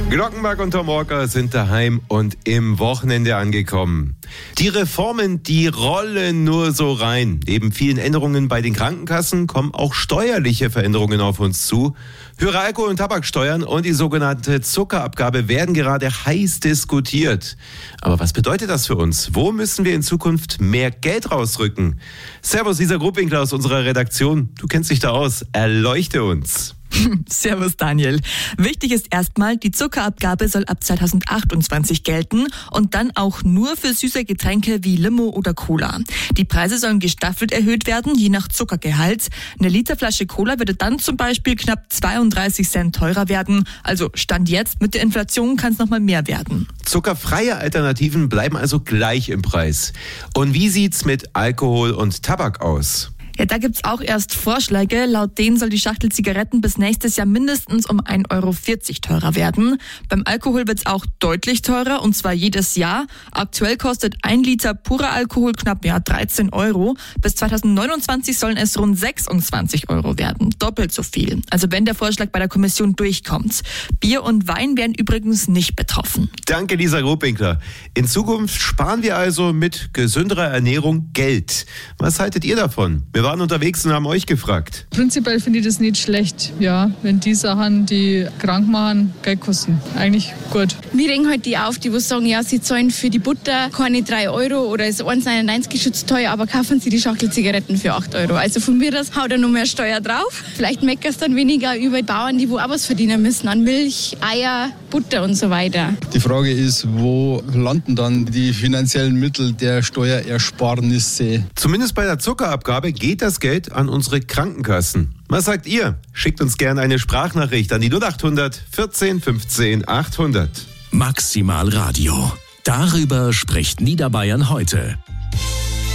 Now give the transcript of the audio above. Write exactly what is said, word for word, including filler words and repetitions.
Glockenbach und Tom Walker sind daheim und im Wochenende angekommen. Die Reformen, die rollen nur so rein. Neben vielen Änderungen bei den Krankenkassen kommen auch steuerliche Veränderungen auf uns zu. Höhere Alkohol- und Tabaksteuern und die sogenannte Zuckerabgabe werden gerade heiß diskutiert. Aber was bedeutet das für uns? Wo müssen wir in Zukunft mehr Geld rausrücken? Servus, Lisa Grubwinkler aus unserer Redaktion. Du kennst dich da aus. Erleuchte uns. Servus Daniel. Wichtig ist erstmal, die Zuckerabgabe soll ab zweitausendachtundzwanzig gelten und dann auch nur für süße Getränke wie Limo oder Cola. Die Preise sollen gestaffelt erhöht werden, je nach Zuckergehalt. Eine Literflasche Cola würde dann zum Beispiel knapp zweiunddreißig Cent teurer werden. Also Stand jetzt, mit der Inflation kann es nochmal mehr werden. Zuckerfreie Alternativen bleiben also gleich im Preis. Und wie sieht's mit Alkohol und Tabak aus? Ja, da gibt's auch erst Vorschläge. Laut denen soll die Schachtel Zigaretten bis nächstes Jahr mindestens um ein Euro vierzig teurer werden. Beim Alkohol wird's auch deutlich teurer, und zwar jedes Jahr. Aktuell kostet ein Liter purer Alkohol knapp ja, dreizehn Euro. Bis zweitausendneunundzwanzig sollen es rund sechsundzwanzig Euro werden. Doppelt so viel. Also wenn der Vorschlag bei der Kommission durchkommt. Bier und Wein werden übrigens nicht betroffen. Danke, Lisa Grubwinkler. In Zukunft sparen wir also mit gesünderer Ernährung Geld. Was haltet ihr davon? Wir waren unterwegs und haben euch gefragt. Prinzipiell finde ich das nicht schlecht, ja, wenn die Sachen, die krank machen, Geld kosten. Eigentlich gut. Wir regen halt die auf, die wo sagen, ja, sie zahlen für die Butter keine drei Euro oder ist eins neunundneunzig geschützt teuer, aber kaufen sie die Schachtel Zigaretten für acht Euro. Also von mir aus haut er noch mehr Steuer drauf. Vielleicht meckert es dann weniger über die Bauern, die wo auch was verdienen müssen an Milch, Eier, Butter und so weiter. Die Frage ist, wo landen dann die finanziellen Mittel der Steuerersparnisse? Zumindest bei der Zuckerabgabe geht das Geld an unsere Krankenkassen. Was sagt ihr? Schickt uns gerne eine Sprachnachricht an die null achthundert vierzehn fünfzehn achthundert. Maximal Radio. Darüber spricht Niederbayern heute.